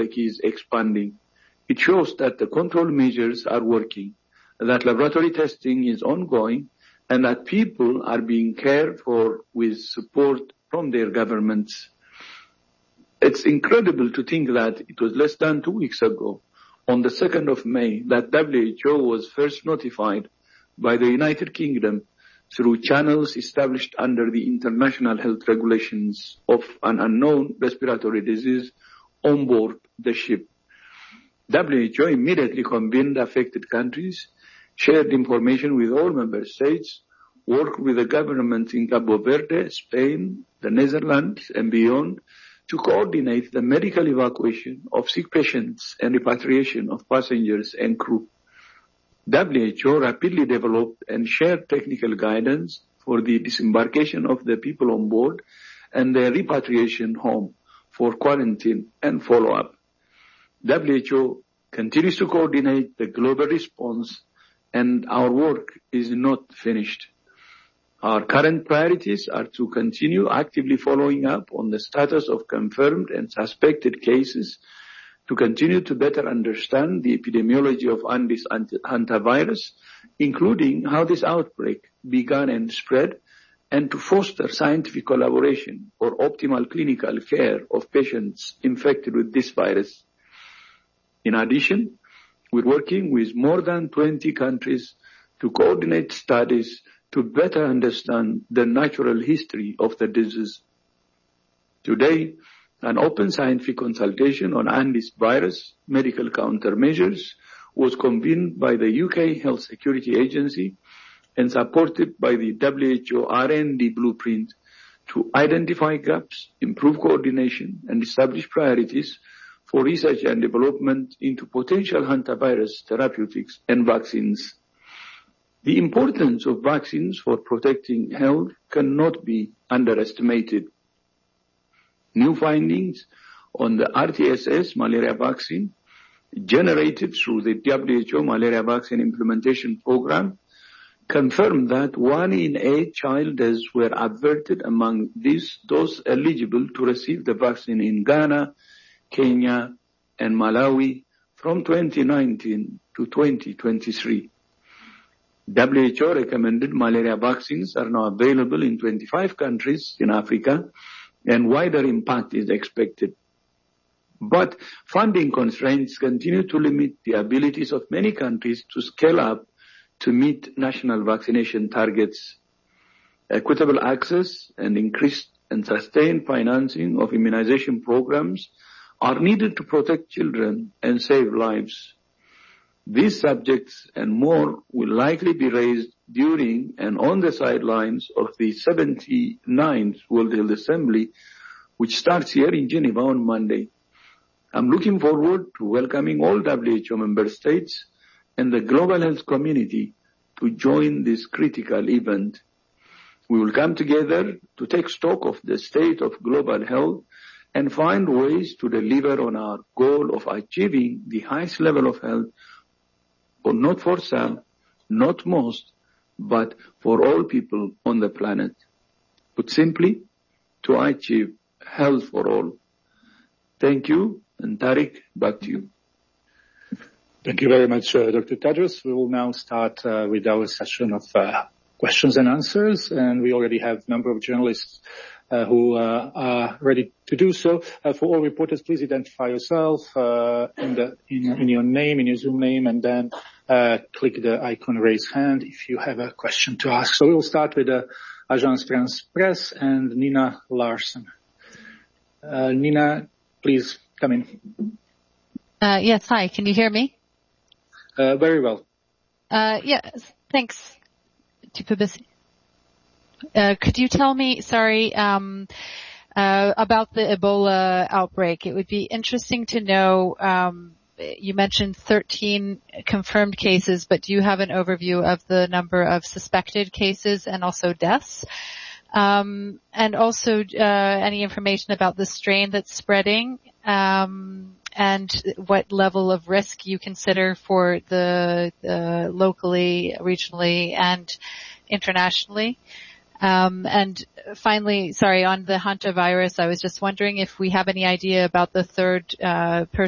outbreak is expanding. It shows that the control measures are working, that laboratory testing is ongoing, and that people are being cared for with support from their governments. It's incredible to think that it was less than 2 weeks ago, on the 2nd of May, that WHO was first notified by the United Kingdom through channels established under the international health regulations of an unknown respiratory disease on board the ship. WHO immediately convened affected countries, shared information with all member states, worked with the governments in Cabo Verde, Spain, the Netherlands, and beyond to coordinate the medical evacuation of sick patients and repatriation of passengers and crew. WHO rapidly developed and shared technical guidance for the disembarkation of the people on board and their repatriation home for quarantine and follow-up. WHO continues to coordinate the global response, and our work is not finished. Our current priorities are to continue actively following up on the status of confirmed and suspected cases, to continue to better understand the epidemiology of Andes hantavirus, including how this outbreak began and spread, and to foster scientific collaboration for optimal clinical care of patients infected with this virus. In addition, we're working with more than 20 countries to coordinate studies to better understand the natural history of the disease. Today, an open scientific consultation on Andes virus medical countermeasures was convened by the UK Health Security Agency and supported by the WHO R&D blueprint to identify gaps, improve coordination, and establish priorities for research and development into potential hantavirus therapeutics and vaccines. The importance of vaccines for protecting health cannot be underestimated. New findings on the RTSS malaria vaccine generated through the WHO Malaria Vaccine Implementation Program confirmed that 1 in 8 child deaths were averted among those eligible to receive the vaccine in Ghana, Kenya, and Malawi from 2019 to 2023. WHO recommended malaria vaccines are now available in 25 countries in Africa, and wider impact is expected. But funding constraints continue to limit the abilities of many countries to scale up to meet national vaccination targets. Equitable access and increased and sustained financing of immunization programs are needed to protect children and save lives. These subjects and more will likely be raised during and on the sidelines of the 79th World Health Assembly, which starts here in Geneva on Monday. I'm looking forward to welcoming all WHO member states and the global health community to join this critical event. We will come together to take stock of the state of global health and find ways to deliver on our goal of achieving the highest level of health, but not for some, not most, but for all people on the planet. Put simply, to achieve health for all. Thank you, and Tariq, back to you. Thank you very much, Dr. Tedros. We will now start with our session of questions and answers, and we already have a number of journalists who are ready to do so. For all reporters, please identify yourself in your name, in your Zoom name, and then click the icon raise hand if you have a question to ask. So we will start with Agence France-Presse and Nina Larsen. Nina, please come in. Yes, hi. Can you hear me? Very well. Yes, thanks. Could you tell me, about the Ebola outbreak? It would be interesting to know, you mentioned 13 confirmed cases, but do you have an overview of the number of suspected cases and also deaths? And also, any information about the strain that's spreading, and what level of risk you consider for the locally, regionally, and internationally. And finally, on the hantavirus, I was just wondering if we have any idea about the third